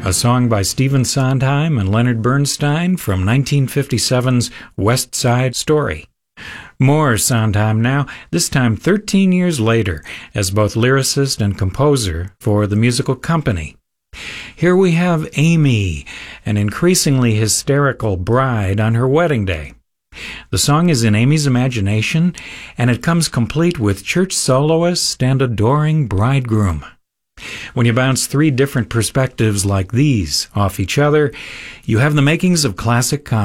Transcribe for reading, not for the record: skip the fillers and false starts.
a song by Stephen Sondheim and Leonard Bernstein from 1957's West Side Story. More Sondheim now, this time 13 years later, as both lyricist and composer for the musical company. Here we have Amy, an increasingly hysterical bride on her wedding day. The song is in Amy's imagination, and it comes complete with church soloist and adoring bridegroom. When you bounce three different perspectives like these off each other, you have the makings of classic comedy.